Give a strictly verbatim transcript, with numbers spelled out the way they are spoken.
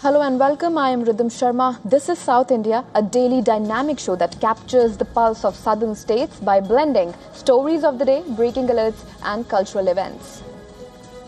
Hello and welcome. I am Rhythm Sharma. This is South India, a daily dynamic show that captures the pulse of southern states by blending stories of the day, breaking alerts and cultural events.